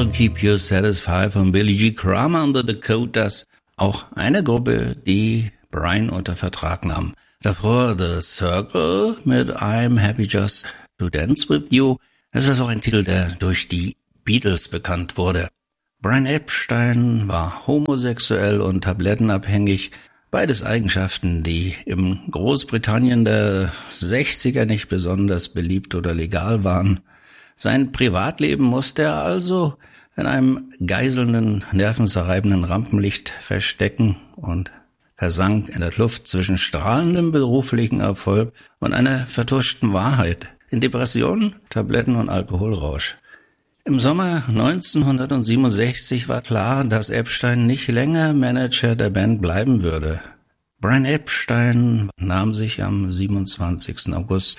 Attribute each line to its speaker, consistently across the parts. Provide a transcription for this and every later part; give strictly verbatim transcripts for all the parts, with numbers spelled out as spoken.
Speaker 1: I'll Keep You Satisfied von Billy G. Kramer and the Dakotas, auch eine Gruppe, die Brian unter Vertrag nahm. Davor The Circle mit I'm Happy Just to Dance With You. Das ist auch ein Titel, der durch die Beatles bekannt wurde. Brian Epstein war homosexuell und tablettenabhängig. Beides Eigenschaften, die im Großbritannien der sechziger nicht besonders beliebt oder legal waren. Sein Privatleben musste er also in einem geiselnden, nervenzerreibenden Rampenlicht verstecken und versank in der Kluft zwischen strahlendem beruflichen Erfolg und einer vertuschten Wahrheit, in Depressionen, Tabletten und Alkoholrausch. Im Sommer neunzehnhundertsiebenundsechzig war klar, dass Epstein nicht länger Manager der Band bleiben würde. Brian Epstein nahm sich am siebenundzwanzigsten August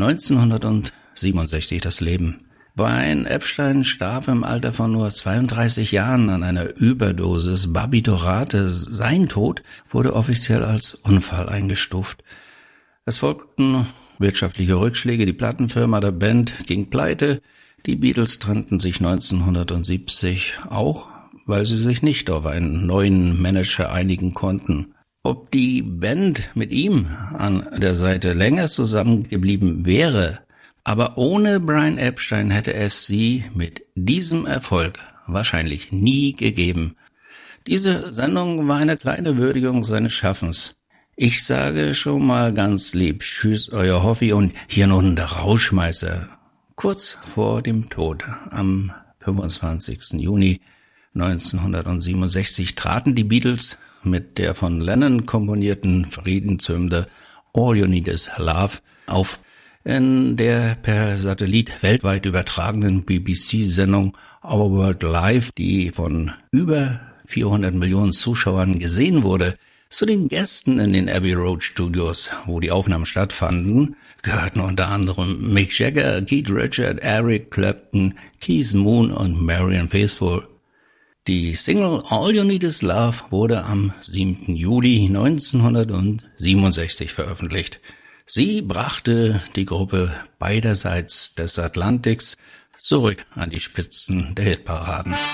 Speaker 1: neunzehnhundertsiebenundsechzig das Leben. Brian Epstein starb im Alter von nur zweiunddreißig Jahren an einer Überdosis Barbiturate. Sein Tod wurde offiziell als Unfall eingestuft. Es folgten wirtschaftliche Rückschläge. Die Plattenfirma der Band ging pleite. Die Beatles trennten sich neunzehnhundertsiebzig auch, weil sie sich nicht auf einen neuen Manager einigen konnten. Ob die Band mit ihm an der Seite länger zusammengeblieben wäre, aber ohne Brian Epstein hätte es sie mit diesem Erfolg wahrscheinlich nie gegeben. Diese Sendung war eine kleine Würdigung seines Schaffens. Ich sage schon mal ganz lieb, tschüss, euer Hoffi, und hier nun der Rauschmeißer. Kurz vor dem Tod, am fünfundzwanzigsten Juni neunzehnhundertsiebenundsechzig, traten die Beatles mit der von Lennon komponierten Friedenshymne All You Need Is Love auf. In der per Satellit weltweit übertragenen B B C-Sendung Our World Live, die von über vierhundert Millionen Zuschauern gesehen wurde. Zu den Gästen in den Abbey Road Studios, wo die Aufnahmen stattfanden, gehörten unter anderem Mick Jagger, Keith Richards, Eric Clapton, Keith Moon und Marianne Faithfull. Die Single All You Need Is Love wurde am siebten Juli neunzehnhundertsiebenundsechzig veröffentlicht. Sie brachte die Gruppe beiderseits des Atlantiks zurück an die Spitzen der Hitparaden.